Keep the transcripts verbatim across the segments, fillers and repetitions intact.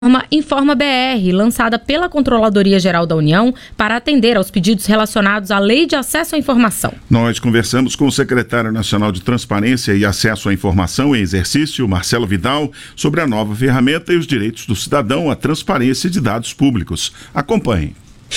Informa B R, lançada pela Controladoria Geral da União para atender aos pedidos relacionados à Lei de Acesso à Informação. Nós conversamos com o secretário nacional de Transparência e Acesso à Informação em Exercício, Marcelo Vidal, sobre a nova ferramenta e os direitos do cidadão à transparência de dados públicos. Acompanhe.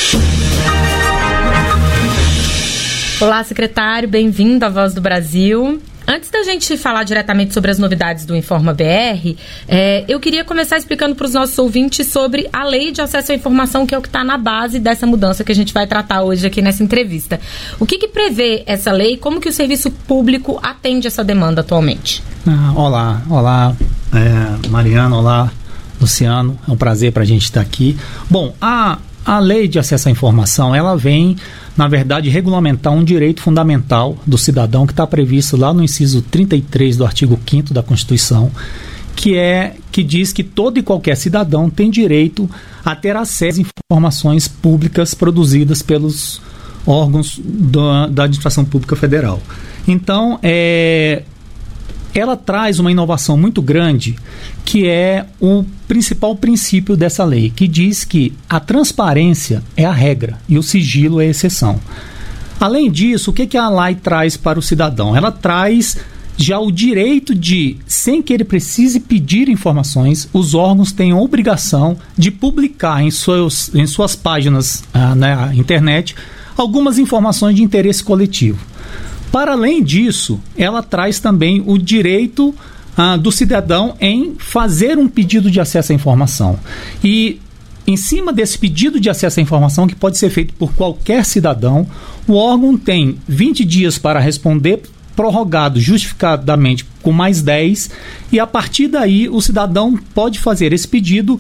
Olá, secretário, bem-vindo à Voz do Brasil. Antes da gente falar diretamente sobre as novidades do Informa B R, é, eu queria começar explicando para os nossos ouvintes sobre a Lei de Acesso à Informação, que é o que está na base dessa mudança que a gente vai tratar hoje aqui nessa entrevista. O que, que prevê essa lei e como que o serviço público atende essa demanda atualmente? Ah, olá, olá é, Mariana, olá Luciano, é um prazer para a gente estar aqui. Bom, a, a Lei de Acesso à Informação, ela vem, na verdade, regulamentar um direito fundamental do cidadão que está previsto lá no inciso trinta e três do artigo quinto da Constituição, que é que diz que todo e qualquer cidadão tem direito a ter acesso às informações públicas produzidas pelos órgãos da, da administração pública federal. Então, é, ela traz uma inovação muito grande, que é o principal princípio dessa lei, que diz que a transparência é a regra e o sigilo é a exceção. Além disso, o que, que a lei traz para o cidadão? Ela traz já o direito de, sem que ele precise pedir informações, os órgãos têm a obrigação de publicar em, seus, em suas páginas ah, na internet algumas informações de interesse coletivo. Para além disso, ela traz também o direito ah, do cidadão em fazer um pedido de acesso à informação. E, em cima desse pedido de acesso à informação, que pode ser feito por qualquer cidadão, o órgão tem vinte dias para responder, prorrogado justificadamente com mais dez, e a partir daí o cidadão pode fazer esse pedido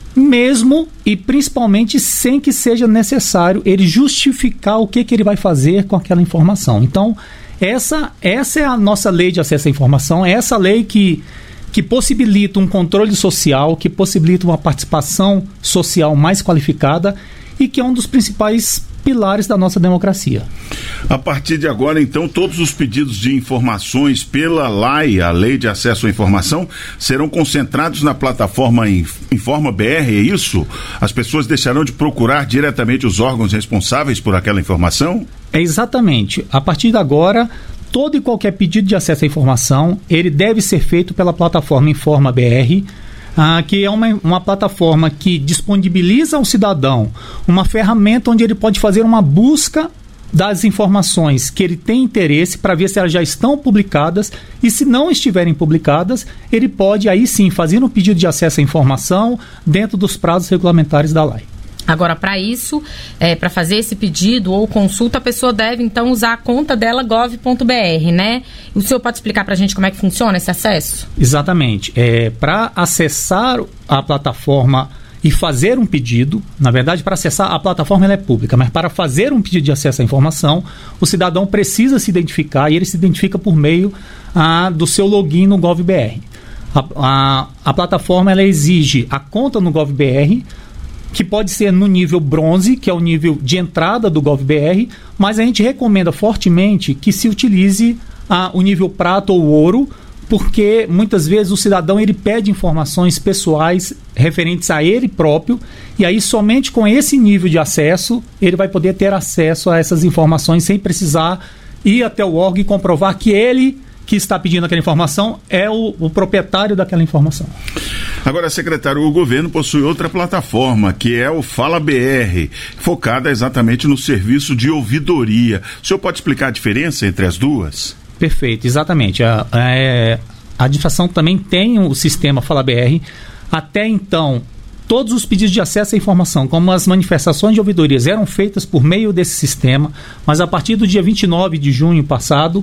mesmo e principalmente sem que seja necessário ele justificar o que, que ele vai fazer com aquela informação. Então, essa, essa é a nossa lei de acesso à informação, é essa lei que, que possibilita um controle social, que possibilita uma participação social mais qualificada e que é um dos principais pilares da nossa democracia. A partir de agora, então, todos os pedidos de informações pela L A I, a Lei de Acesso à Informação, serão concentrados na plataforma Informa B R, é isso? As pessoas deixarão de procurar diretamente os órgãos responsáveis por aquela informação? É exatamente. A partir de agora, todo e qualquer pedido de acesso à informação, ele deve ser feito pela plataforma Informa B R, Ah, que é uma, uma plataforma que disponibiliza ao cidadão uma ferramenta onde ele pode fazer uma busca das informações que ele tem interesse para ver se elas já estão publicadas, e se não estiverem publicadas, ele pode aí sim fazer um pedido de acesso à informação dentro dos prazos regulamentares da lei. Agora, para isso, é, para fazer esse pedido ou consulta, a pessoa deve, então, usar a conta dela gov ponto b r, né? O senhor pode explicar para a gente como é que funciona esse acesso? Exatamente. É, para acessar a plataforma e fazer um pedido, na verdade, para acessar a plataforma, ela é pública, mas para fazer um pedido de acesso à informação, o cidadão precisa se identificar, e ele se identifica por meio ah, do seu login no gov ponto b r. A, a, a plataforma, ela exige a conta no gov ponto b r, que pode ser no nível bronze, que é o nível de entrada do gov ponto b r, mas a gente recomenda fortemente que se utilize ah, o nível prata ou ouro, porque muitas vezes o cidadão ele pede informações pessoais referentes a ele próprio, e aí somente com esse nível de acesso ele vai poder ter acesso a essas informações sem precisar ir até o órgão e comprovar que ele que está pedindo aquela informação é o, o proprietário daquela informação. Agora, secretário, o governo possui outra plataforma, que é o Fala B R, focada exatamente no serviço de ouvidoria. O senhor pode explicar a diferença entre as duas? Perfeito, exatamente. A, a, a administração também tem o sistema Fala B R. Até então, todos os pedidos de acesso à informação, como as manifestações de ouvidorias, eram feitas por meio desse sistema, mas a partir do dia vinte e nove de junho passado,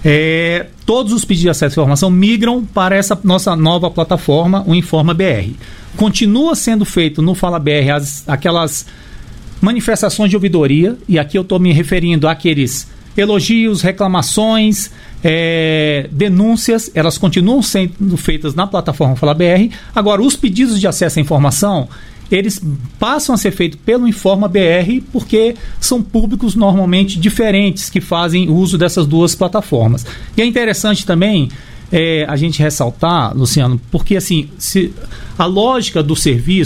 é, todos os pedidos de acesso à informação migram para essa nossa nova plataforma, o Informa B R. Continua sendo feito no Fala B R as, aquelas manifestações de ouvidoria, e aqui eu estou me referindo àqueles elogios, reclamações, é, denúncias, elas continuam sendo feitas na plataforma Fala B R. Agora, os pedidos de acesso à informação, eles passam a ser feitos pelo Informa B R, porque são públicos normalmente diferentes que fazem uso dessas duas plataformas. E é interessante também é, a gente ressaltar, Luciano, porque assim, se, a lógica do serviço